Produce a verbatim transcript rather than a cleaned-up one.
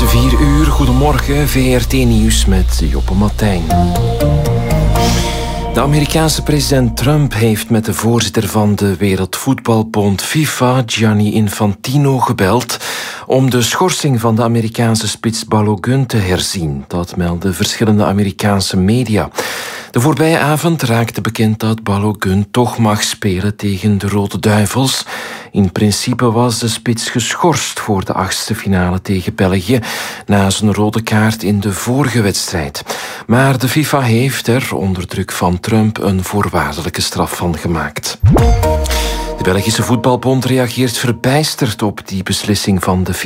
vier uur, goedemorgen, V R T Nieuws met Joppe Martijn. De Amerikaanse president Trump heeft met de voorzitter van de Wereldvoetbalbond FIFA, Gianni Infantino, gebeld om de schorsing van de Amerikaanse spits Balogun te herzien. Dat melden verschillende Amerikaanse media. De voorbije avond raakte bekend dat Balogun toch mag spelen tegen de Rode Duivels. In principe was de spits geschorst voor de achtste finale tegen België na zijn rode kaart in de vorige wedstrijd. Maar de FIFA heeft er onder druk van Trump een voorwaardelijke straf van gemaakt. De Belgische Voetbalbond reageert verbijsterd op die beslissing van de FIFA.